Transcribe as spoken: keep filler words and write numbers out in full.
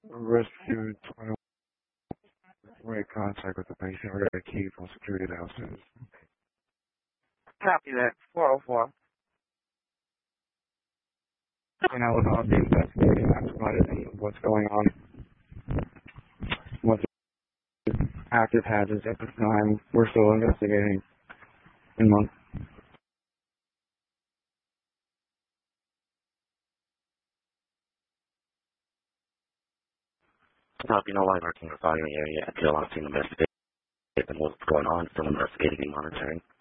Rescue twenty-one, make contact with the patient. We got a key from security downstairs. Copy that. four oh four. And I was on the investigation. I provided them with what's going on. What's active hazards at this time. We're still investigating. In month. Copy, no live working or fire in the area until I'm seeing investigate and what's going on, still investigating and monitoring.